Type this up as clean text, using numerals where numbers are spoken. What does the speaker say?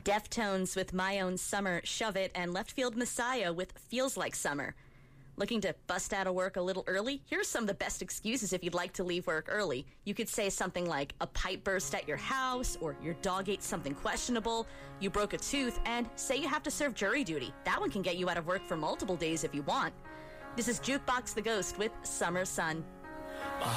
Deftones with My Own Summer, Shove It, and Left Field Messiah with Feels Like Summer. Looking to bust out of work a little early? Here's some of the best excuses if you'd like to leave work early. You could say something like a pipe burst at your house, or your dog ate something questionable, you broke a tooth, and say you have to serve jury duty. That one can get you out of work for multiple days if you want. This is Jukebox the Ghost with Summer Sun.